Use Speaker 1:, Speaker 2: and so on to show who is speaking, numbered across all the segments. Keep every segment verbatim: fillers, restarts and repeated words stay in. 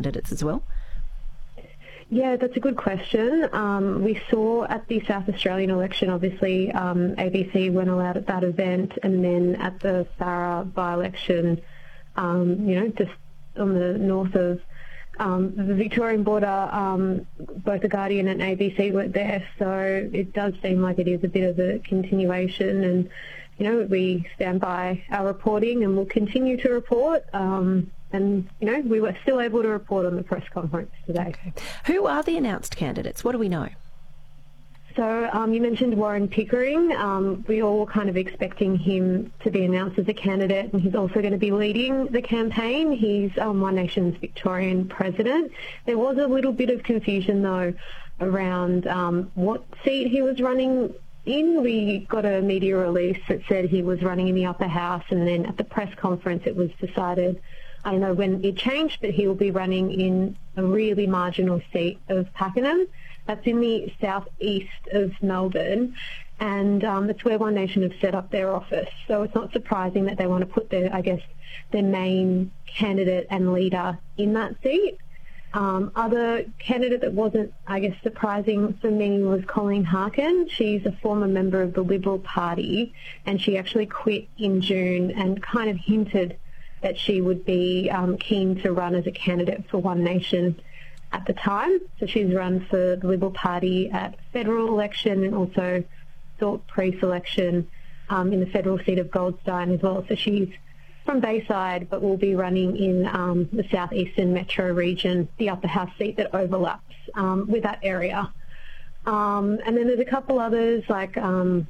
Speaker 1: candidates as well?
Speaker 2: Yeah, that's a good question. Um, we saw at the South Australian election, obviously, um, A B C weren't allowed at that event, and then at the Farah by-election, um, you know, just on the north of um, the Victorian border, um, both The Guardian and A B C weren't there, so it does seem like it is a bit of a continuation, and, you know, we stand by our reporting and we'll continue to report. Um, And, you know, we were still able to report on the press conference today.
Speaker 1: Okay. Who are the announced candidates? What do we know?
Speaker 2: So um, you mentioned Warren Pickering. Um, we all were kind of expecting him to be announced as a candidate, and he's also going to be leading the campaign. He's um, One Nation's Victorian president. There was a little bit of confusion, though, around um, what seat he was running in. We got a media release that said he was running in the upper house, and then at the press conference it was decided, I don't know when it changed, but he will be running in a really marginal seat of Pakenham. That's in the southeast of Melbourne, and um, it's where One Nation have set up their office. So it's not surprising that they want to put their, I guess, their main candidate and leader in that seat. Um, other candidate that wasn't, I guess, surprising for me was Colleen Harkin. She's a former member of the Liberal Party, and she actually quit in June and kind of hinted that she would be um, keen to run as a candidate for One Nation at the time. So she's run for the Liberal Party at federal election and also sought pre-selection um, in the federal seat of Goldstein as well. So she's from Bayside, but will be running in um, the southeastern metro region, the upper house seat that overlaps um, with that area. Um, and then there's a couple others, like um,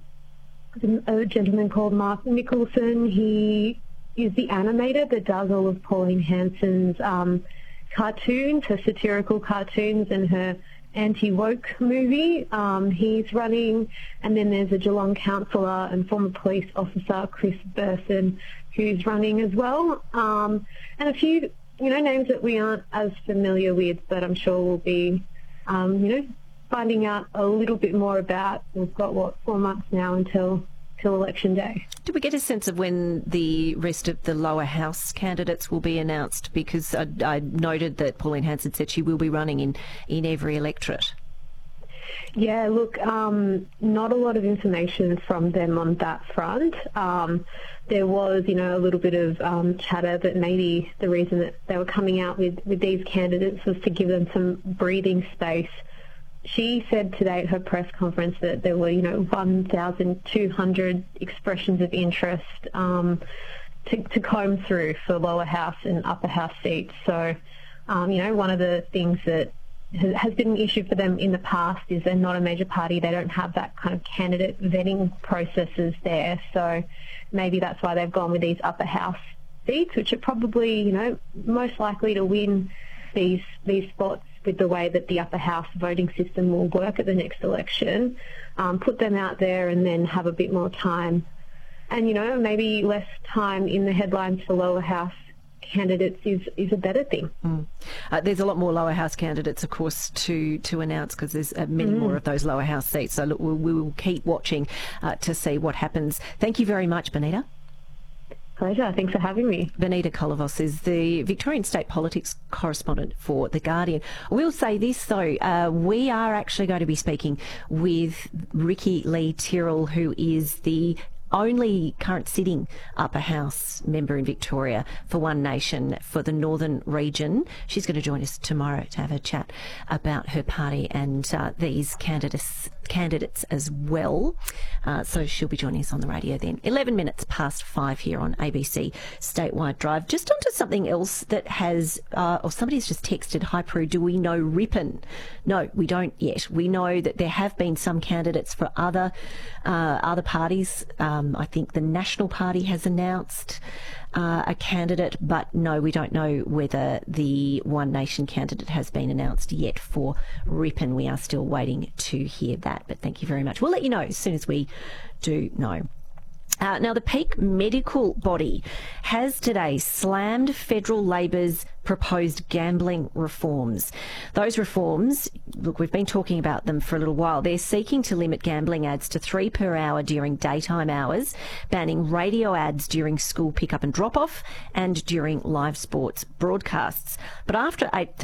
Speaker 2: a gentleman called Mark Nicholson. He is the animator that does all of Pauline Hanson's um, cartoons, her satirical cartoons and her anti-woke movie. Um, he's running, and then there's a Geelong councillor and former police officer, Chris Burson, who's running as well. Um, and a few, you know, names that we aren't as familiar with, but I'm sure we'll be, um, you know, finding out a little bit more about. We've got, what, four months now until till election day.
Speaker 1: Do we get a sense of when the rest of the lower house candidates will be announced? Because I, I noted that Pauline Hanson said she will be running in, in every electorate.
Speaker 2: Yeah, look, um, not a lot of information from them on that front. Um, there was, you know, a little bit of um, chatter that maybe the reason that they were coming out with, with these candidates was to give them some breathing space. She said today at her press conference that there were, you know, one thousand two hundred expressions of interest um, to, to comb through for lower house and upper house seats. So, um, you know, one of the things that has been an issue for them in the past is they're not a major party. They don't have that kind of candidate vetting processes there. So maybe that's why they've gone with these upper house seats, which are probably, you know, most likely to win these these spots with the way that the upper house voting system will work at the next election. Um, put them out there and then have a bit more time. And, you know, maybe less time in the headlines for lower house candidates is, is a better thing.
Speaker 1: Mm. Uh, there's a lot more lower house candidates, of course, to, to announce because there's uh, many mm. more of those lower house seats. So look, we'll, we'll keep watching uh, to see what happens. Thank you very much, Benita.
Speaker 2: Pleasure. Thanks for having me.
Speaker 1: Benita Kolovos is the Victorian State Politics correspondent for The Guardian. I will say this, though. Uh, we are actually going to be speaking with Ricky Lee Tyrrell, who is the only current sitting upper house member in Victoria for One Nation for the northern region. She's going to join us tomorrow to have a chat about her party and uh, these candidates candidates as well. Uh, so she'll be joining us on the radio then. eleven minutes past five here on A B C Statewide Drive. Just onto something else that has, uh, or somebody's just texted, hi Prue, do we know Ripon? No, we don't yet. We know that there have been some candidates for other uh, other parties. Um, I think the National Party has announced uh, a candidate, but no, we don't know whether the One Nation candidate has been announced yet for Ripon. We are still waiting to hear that, but thank you very much. We'll let you know as soon as we do know. Uh, now, the Peak Medical Body has today slammed federal Labor's proposed gambling reforms. Those reforms, look, we've been talking about them for a little while. They're seeking to limit gambling ads to three per hour during daytime hours, banning radio ads during school pick-up and drop-off and during live sports broadcasts. But after eight